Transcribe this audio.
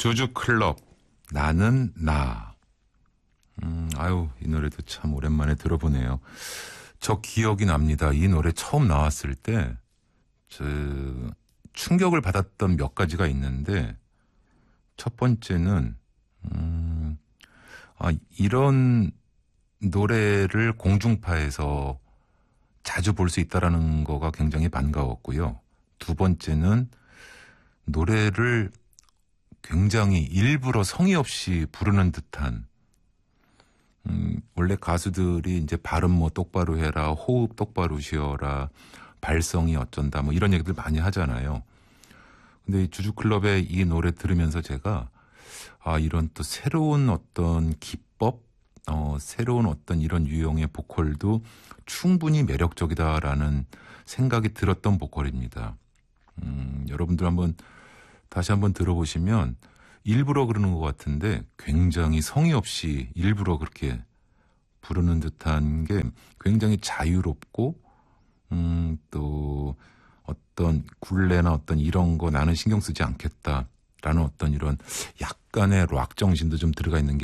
주주클럽 나는 나. 아유, 이 노래도 참 오랜만에 들어보네요. 저 기억이 납니다. 이 노래 처음 나왔을 때 충격을 받았던 몇 가지가 있는데, 첫 번째는 이런 노래를 공중파에서 자주 볼 수 있다라는 거가 굉장히 반가웠고요. 두 번째는 노래를 굉장히 일부러 성의 없이 부르는 듯한, 원래 가수들이 이제 발음 뭐 똑바로 해라, 호흡 똑바로 쉬어라, 발성이 어쩐다, 뭐 이런 얘기들 많이 하잖아요. 근데 이 주주클럽의 이 노래 들으면서 제가, 이런 또 새로운 어떤 기법, 새로운 어떤 이런 유형의 보컬도 충분히 매력적이다라는 생각이 들었던 보컬입니다. 여러분들 다시 한번 들어보시면 일부러 그러는 것 같은데 굉장히 성의 없이 일부러 그렇게 부르는 듯한 게 굉장히 자유롭고, 또 어떤 굴레나 어떤 이런 거 나는 신경 쓰지 않겠다라는 어떤 이런 약간의 락 정신도 좀 들어가 있는 게